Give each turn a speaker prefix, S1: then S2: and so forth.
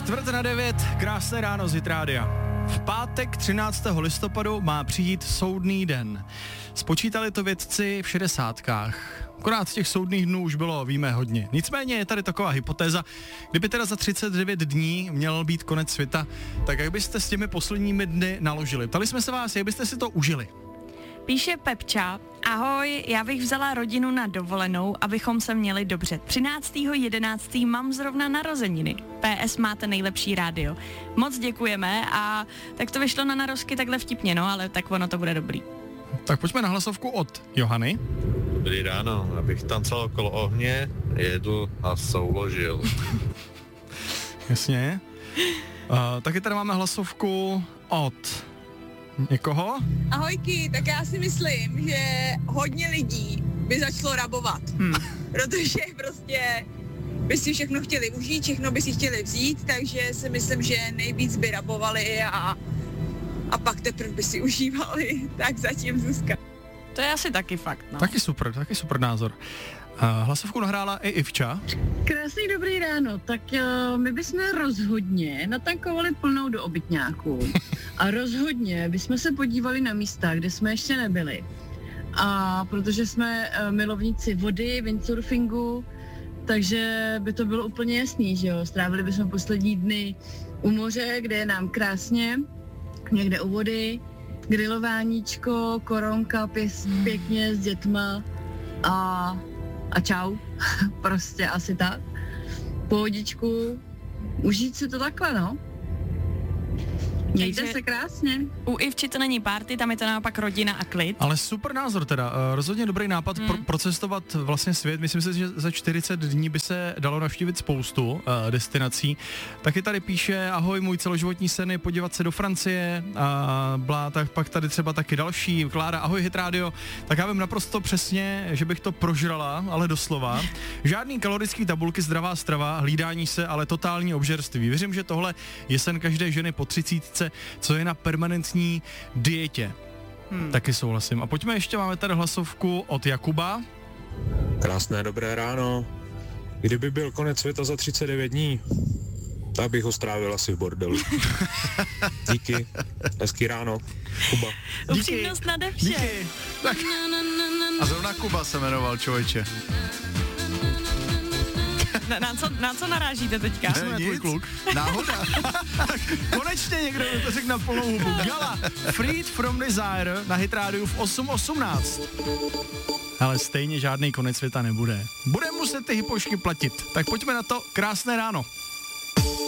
S1: 8:45, krásné ráno z Hit Rádia. V pátek 13. listopadu má přijít soudný den. Spočítali to vědci v 60kách. Akorát těch soudných dnů už bylo, víme, hodně. Nicméně je tady taková hypotéza, kdyby teda za 39 dní měl být konec světa, tak jak byste s těmi posledními dny naložili? Ptali jsme se vás, jak byste si to užili?
S2: Píše Pepča, ahoj, já bych vzala rodinu na dovolenou, abychom se měli dobře. 13.11. mám zrovna narozeniny. PS, máte nejlepší rádio. Moc děkujeme a tak to vyšlo na narozky takhle vtipně, no, ale tak ono to bude dobrý.
S1: Tak pojďme na hlasovku od Johany.
S3: Dobrý ráno, abych tancoval okolo ohně, jedl a souložil.
S1: Jasně. Taky tady máme hlasovku od někoho?
S4: Ahojky, tak já si myslím, že hodně lidí by začalo rabovat. Protože prostě by si všechno chtěli užít, všechno by si chtěli vzít, takže si myslím, že nejvíc by rabovali a pak teprve by si užívali. Tak zatím Zuzka.
S2: To je asi taky fakt, no.
S1: Taky super názor. Hlasovku nahrála i Ivča.
S5: Krásný dobrý ráno, tak my bychom rozhodně natankovali plnou do obytňáků a rozhodně bychom se podívali na místa, kde jsme ještě nebyli. A protože jsme milovníci vody, windsurfingu, takže by to bylo úplně jasný, že jo, strávili bychom poslední dny u moře, kde je nám krásně, někde u vody, grilováníčko, koronka pěkně s dětma a čau, prostě asi tak. Pohodičku, užít si to takhle, no. Mějte se krásně.
S2: U Ivči to není party, tam je to naopak rodina a klid.
S1: Ale super názor teda, rozhodně dobrý nápad procestovat vlastně svět. Myslím si, že za 40 dní by se dalo navštívit spoustu destinací. Taky tady píše, ahoj, můj celoživotní sen je podívat se do Francie, tak pak tady třeba taky další. Klára, ahoj Hit Radio, tak já vím naprosto přesně, že bych to prožrala, ale doslova. Žádný kalorický tabulky, zdravá strava, hlídání se, ale totální obžerství. Věřím, že tohle je sen každé ženy po 30, co je na permanentní dietě. Taky souhlasím. A pojďme ještě, máme tady hlasovku od Jakuba.
S6: Krásné dobré ráno. Kdyby byl konec světa za 39 dní, tak bych ho strávil asi v bordelu. Díky. Hezký ráno. Kuba.
S2: Upřímnost nade vše.
S1: Díky. Tak.
S7: A zrovna Kuba se jmenoval, člověče.
S2: Na co narážíte teďka?
S1: Ne, tvůj kluk.
S7: Náhoda.
S1: Konečně někdo to řekl na plnou hubu. Gala, Freed from Desire na Hit Rádiu v 8:18. Ale stejně žádný konec světa nebude. Bude muset ty hypošky platit. Tak pojďme na to, krásné ráno.